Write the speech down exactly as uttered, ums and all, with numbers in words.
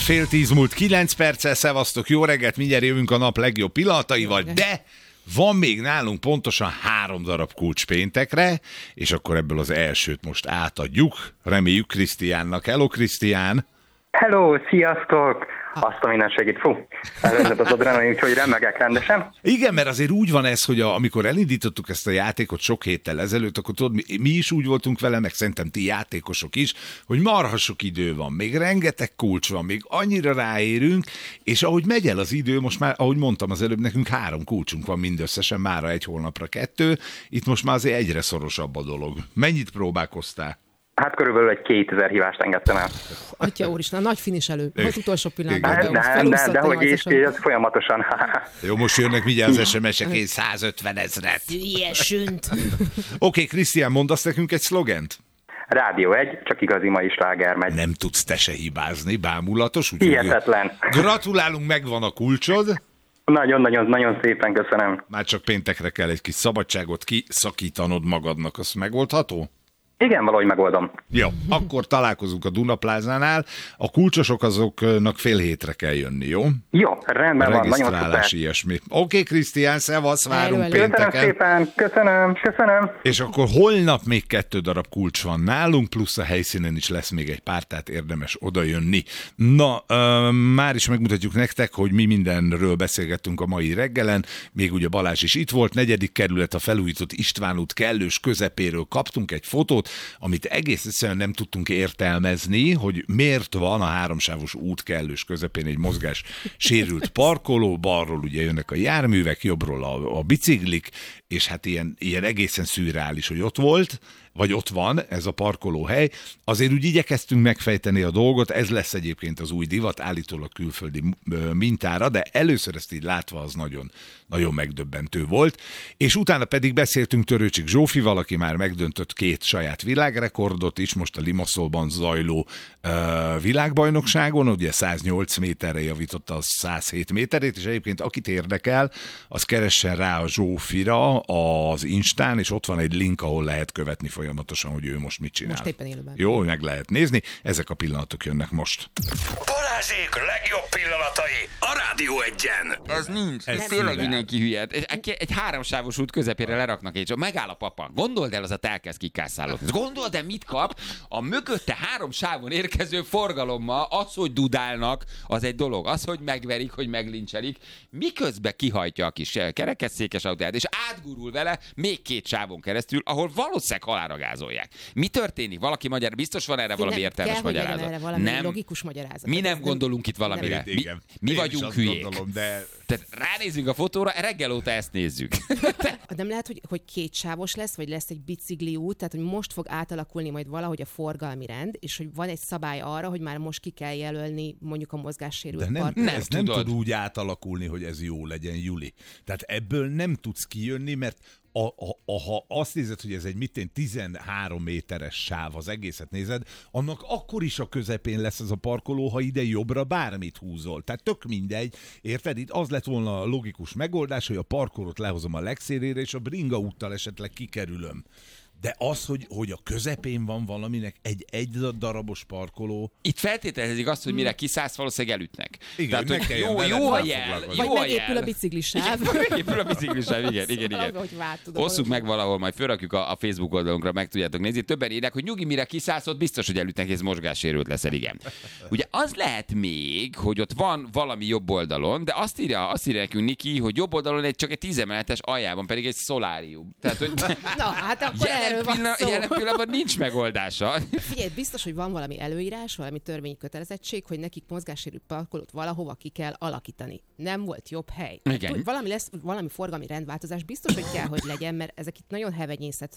fél tíz múlt kilenc perccel, szevasztok, jó reggelt, mindjárt jövünk a nap legjobb pillanataival, de van még nálunk pontosan három darab kulcs péntekre, és akkor ebből az elsőt most átadjuk, reméljük Krisztiánnak. Hello, Krisztián! Hello, sziasztok! Azt a minden segít. Fú, elrendett az adrenalin, úgyhogy remegek rendesen. Igen, mert azért úgy van ez, hogy a, amikor elindítottuk ezt a játékot sok héttel ezelőtt, akkor tudod, mi, mi is úgy voltunk vele, meg szerintem ti játékosok is, hogy marha sok idő van, még rengeteg kulcs van, még annyira ráérünk, és ahogy megy el az idő, most már, ahogy mondtam az előbb, nekünk három kulcsunk van mindösszesen, mára egy hónapra kettő, itt most már azért egyre szorosabb a dolog. Mennyit próbálkoztál? Hát körülbelül egy kétezer hívást engedtem el. Atya úristen, a nagy finiselő. Az utolsó pillanatban. Hát, nem, nem, de hogy is, ez folyamatosan. Jó, most jönnek mindjárt az es em es-ek, én százötven ezret. Ilyesünt. Oké, Krisztián, mondasz nekünk egy szlogent? Rádió egy, csak igazi mai sláger megy. Nem tudsz te se hibázni, bámulatos. Hihetetlen. Gratulálunk, megvan a kulcsod. Nagyon-nagyon-nagyon szépen köszönöm. Már csak péntekre kell egy kis szabadságot kiszakítanod magadnak, az megoldható? Igen, valahogy megoldom. Jó, akkor találkozunk a Dunaplázánál. A kulcsosok azoknak fél hétre kell jönni, jó? Jó, rendben van, nagyon szuper. Ilyesmi. Oké, Krisztián, szevasz, várunk pénteken. Köszönöm szépen, köszönöm, köszönöm. És akkor holnap még kettő darab kulcs van nálunk, plusz a helyszínen is lesz még egy pár, tehát érdemes odajönni. Na, uh, már is megmutatjuk nektek, hogy mi mindenről beszélgettünk a mai reggelen. Még ugye Balázs is itt volt, negyedik kerület, a felújított István út kellős közepéről kaptunk egy fotót, amit egész egyszerűen nem tudtunk értelmezni, hogy miért van a háromsávos út kellős közepén egy mozgás sérült parkoló, balról ugye jönnek a járművek, jobbról a, a biciklik, és hát ilyen, ilyen egészen szürreális, hogy ott volt, vagy ott van ez a parkolóhely. Azért úgy igyekeztünk megfejteni a dolgot, ez lesz egyébként az új divat, állítólag külföldi mintára, de először ezt így látva az nagyon, nagyon megdöbbentő volt. És utána pedig beszéltünk Törőcsik Zsófival, aki már megdöntött két saját világrekordot is, most a Limasszolban zajló uh, világbajnokságon, ugye száznyolc méterre javította a száz hét méterét, és egyébként akit érdekel, az keressen rá a Zsófira az Instán, és ott van egy link, ahol lehet követni folyamatosan, hogy ő most mit csinál. Most éppen élőben. Jó, meg lehet nézni. Ezek a pillanatok jönnek most. Balázsék legjobb pillanatai a Rádió egyen. Ez nincs. Ez Ez tényleg szívvel. mindenki hülye. Egy, egy háromsávos út közepére leraknak egy, megáll a papa. Gondold el, az a elkezd kikászálódni. Gondold el, mit kap a mögötte három sávon érkező forgalommal. Az, hogy dudálnak, az egy dolog. Az, hogy megverik, hogy meglincselik. Miközben kihajtja a kis kerekesszékes autóját, és átgurul vele még két sávon keresztül, ahol valószínűleg halálra gázolják. Mi történik? Valaki magyar, biztos van erre valami nem, értelmes kell, magyarázat. Erre valami nem, logikus magyarázat. mi nem Ez gondolunk itt valamire. Mi, Igen. mi Én is vagyunk azt hülyék. gondolom, de... Tehát ránézünk a fotóra, reggel óta ezt nézzük. Nem lehet, hogy, hogy kétsávos lesz, vagy lesz egy bicikli út, tehát hogy most fog átalakulni majd valahogy a forgalmi rend, és hogy van egy szabály arra, hogy már most ki kell jelölni mondjuk a mozgássérült De nem, parkolót. ez nem tudod. tud úgy átalakulni, hogy ez jó legyen, Juli. Tehát ebből nem tudsz kijönni, mert a, a, a, ha azt nézed, hogy ez egy mitén tizenhárom méteres sáv, az egészet nézed, annak akkor is a közepén lesz ez a parkoló, ha ide jobbra bármit húzol. Tehát tök mindegy. Érted? Itt az lett volna a logikus megoldás, hogy a parkolót lehozom a legszélére, és a bringa úttal esetleg kikerülöm. De az, hogy, hogy a közepén van valaminek egy egy darabos parkoló... Itt feltételezik azt, hogy mire kiszállsz, valószínűleg elütnek. Igen, Tehát, hogy ne jó, kelljen jó a veled jel, foglalkozni. Vagy jó a megépül jel. a biciklisáv. Igen, megépül a biciklisáv, igen, igen, igen. Hogy vált, tudom, Osszuk hogy- meg valahol, majd fölrakjuk a, a Facebook oldalunkra, meg tudjátok nézni. Többen írják, hogy nyugi, mire kiszállsz, ott biztos, hogy elütnek, és mozgássérült leszel, igen. Ugye az lehet még, hogy ott van valami jobb oldalon, de azt írja, azt írja nekünk Niki, hogy jobb oldalon egy, csak egy tízemeletes aljában pedig egy szolárium. Tehát, hogy Na, hát akkor jelen, erről van pillanat, szó. jelen pillanatban nincs megoldása. Figyelj, biztos, hogy van valami előírás, valami törvényi kötelezettség, hogy nekik mozgássérült parkolót valahova ki kell alakítani. Nem volt jobb hely. Igen. Tud, valami lesz, valami forgalmi rendváltozás biztos, hogy kell, hogy legyen, mert ezek itt nagyon hevenyészet